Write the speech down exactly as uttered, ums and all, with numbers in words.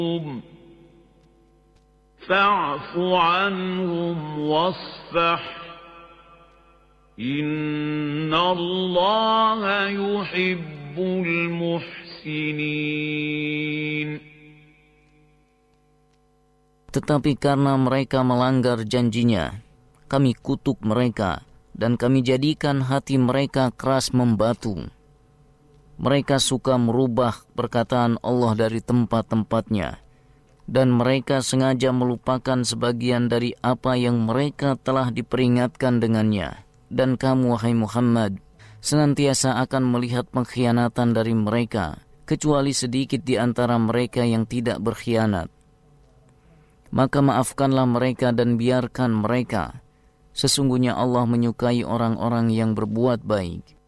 فاعف عنهم واصفح إن الله يحب المحسنين. Tetapi karena mereka melanggar janjinya, kami kutuk mereka dan kami jadikan hati mereka keras membatu. Mereka suka merubah perkataan Allah dari tempat-tempatnya, dan mereka sengaja melupakan sebagian dari apa yang mereka telah diperingatkan dengannya. Dan kamu, wahai Muhammad, senantiasa akan melihat pengkhianatan dari mereka, kecuali sedikit di antara mereka yang tidak berkhianat. Maka maafkanlah mereka dan biarkan mereka. Sesungguhnya Allah menyukai orang-orang yang berbuat baik.